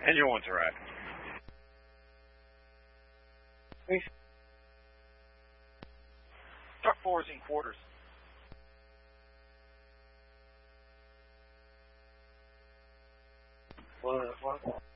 And your one's right. Truck 4 is in quarters. What?